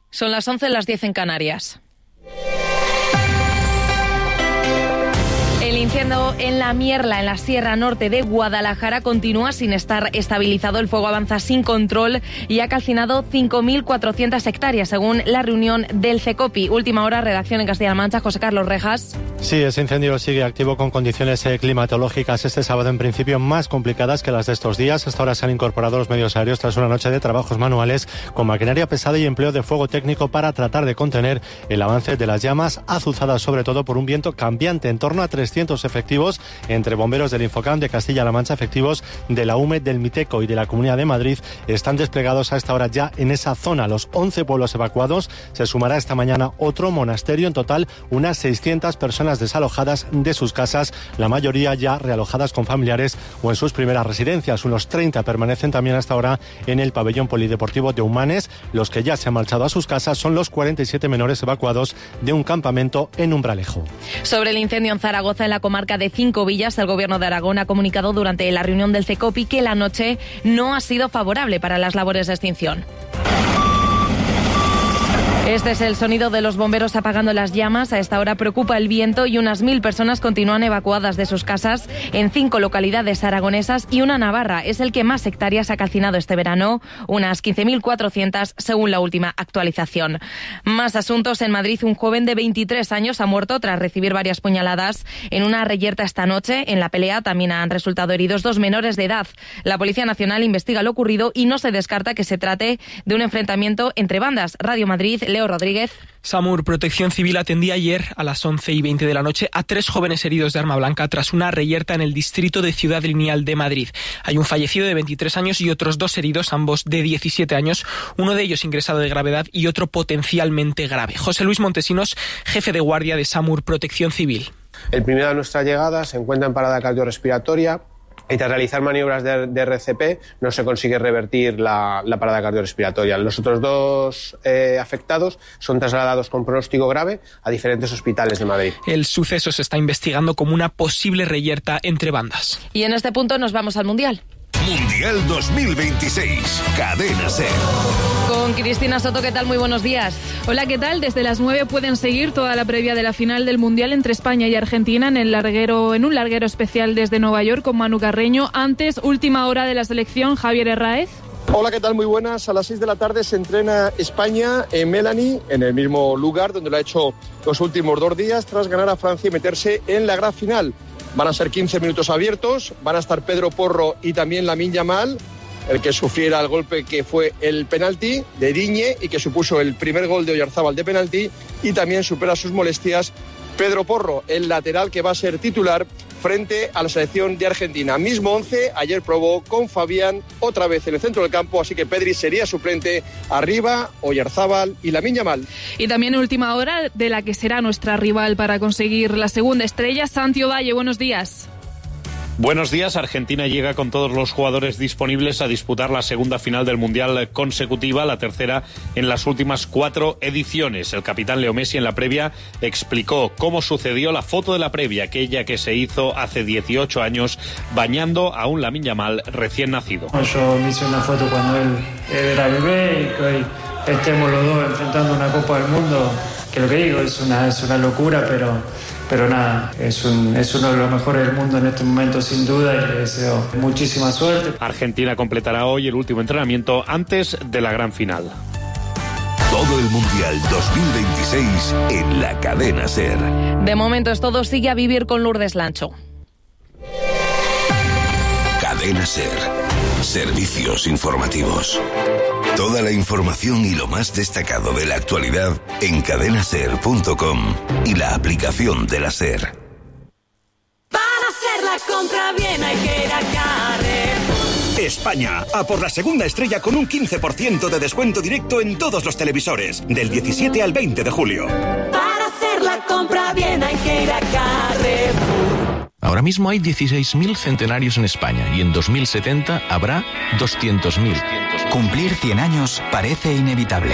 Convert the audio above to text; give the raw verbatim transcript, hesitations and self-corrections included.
Son las once, las diez en Canarias. El incendio en La Mierla, en la Sierra Norte de Guadalajara, continúa sin estar estabilizado. El fuego avanza sin control y ha calcinado cinco mil cuatrocientas hectáreas, según la reunión del CECOPI. Última hora, redacción en Castilla-La Mancha. José Carlos Rejas. Sí, ese incendio sigue activo con condiciones climatológicas este sábado en principio más complicadas que las de estos días. Hasta ahora se han incorporado los medios aéreos tras una noche de trabajos manuales con maquinaria pesada y empleo de fuego técnico para tratar de contener el avance de las llamas, azuzadas sobre todo por un viento cambiante. En torno a trescientos efectivos entre bomberos del Infocam de Castilla-La Mancha, efectivos de la U M E D, del Miteco y de la Comunidad de Madrid están desplegados a esta hora ya en esa zona. Los once pueblos evacuados, se sumará esta mañana otro monasterio. En total, unas seiscientas personas desalojadas de sus casas, la mayoría ya realojadas con familiares o en sus primeras residencias. Unos treinta permanecen también hasta ahora en el pabellón polideportivo de Humanes. Los que ya se han marchado a sus casas son los cuarenta y siete menores evacuados de un campamento en Umbralejo. Sobre el incendio en Zaragoza, en la comarca de Cinco Villas, el Gobierno de Aragón ha comunicado durante la reunión del CECOPI que la noche no ha sido favorable para las labores de extinción. Este es el sonido de los bomberos apagando las llamas. A esta hora preocupa el viento y unas mil personas continúan evacuadas de sus casas en cinco localidades aragonesas y una Navarra. Es el que más hectáreas ha calcinado este verano, unas quince mil cuatrocientas según la última actualización. Más asuntos. En Madrid, un joven de veintitrés años ha muerto tras recibir varias puñaladas en una reyerta esta noche. En la pelea también han resultado heridos dos menores de edad. La Policía Nacional investiga lo ocurrido y no se descarta que se trate de un enfrentamiento entre bandas. Radio Madrid, Leo Rodríguez. SAMUR Protección Civil atendía ayer a las once y veinte de la noche a tres jóvenes heridos de arma blanca tras una reyerta en el distrito de Ciudad Lineal de Madrid. Hay un fallecido de veintitrés años y otros dos heridos, ambos de diecisiete años, uno de ellos ingresado de gravedad y otro potencialmente grave. José Luis Montesinos, jefe de guardia de SAMUR Protección Civil. El primero de nuestra llegada se encuentra en parada cardiorrespiratoria. Y tras realizar maniobras de, de R C P no se consigue revertir la, la parada cardiorrespiratoria. Los otros dos eh, afectados son trasladados con pronóstico grave a diferentes hospitales de Madrid. El suceso se está investigando como una posible reyerta entre bandas. Y en este punto nos vamos al Mundial. Mundial dos mil veintiséis, Cadena SER. Con Cristina Soto, ¿qué tal? Muy buenos días. Hola, ¿qué tal? Desde las nueve pueden seguir toda la previa de la final del Mundial entre España y Argentina en el larguero, en un larguero especial desde Nueva York con Manu Carreño. Antes, última hora de la selección, Javier Herráez. Hola, ¿qué tal? Muy buenas. A las seis de la tarde se entrena España en Melanie, en el mismo lugar donde lo ha hecho los últimos dos días, tras ganar a Francia y meterse en la gran final. Van a ser quince minutos abiertos, van a estar Pedro Porro y también Lamine Yamal, el que sufriera el golpe que fue el penalti de Digne y que supuso el primer gol de Oyarzábal de penalti, y también supera sus molestias Pedro Porro, el lateral que va a ser titular frente a la selección de Argentina. Mismo once, ayer probó con Fabián otra vez en el centro del campo, así que Pedri sería suplente arriba, Oyarzábal y Lamine Yamal. Y también en última hora de la que será nuestra rival para conseguir la segunda estrella, Santi Ovalle, buenos días. Buenos días. Argentina llega con todos los jugadores disponibles a disputar la segunda final del Mundial consecutiva, la tercera en las últimas cuatro ediciones. El capitán Leo Messi en la previa explicó cómo sucedió la foto de la previa, aquella que se hizo hace dieciocho años bañando a un Lamine Yamal recién nacido. Yo me hice una foto cuando él era bebé y que hoy estemos los dos enfrentando una Copa del Mundo, que lo que digo es una, es una locura, pero... Pero nada, es, un, es uno de los mejores del mundo en este momento sin duda y le deseo muchísima suerte. Argentina completará hoy el último entrenamiento antes de la gran final. Todo el Mundial dos mil veintiséis en la Cadena SER. De momento es todo, sigue a vivir con Lourdes Lancho. Cadena SER. Servicios informativos. Toda la información y lo más destacado de la actualidad en cadena ser punto com y la aplicación de la SER. Para hacer la compra bien hay que ir a Carrefour. España, a por la segunda estrella con un quince por ciento de descuento directo en todos los televisores, del diecisiete al veinte de julio. Para hacer la compra bien hay que ir a Carrefour. Ahora mismo hay dieciséis mil centenarios en España y en dos mil setenta habrá doscientos mil. Cumplir cien años parece inevitable.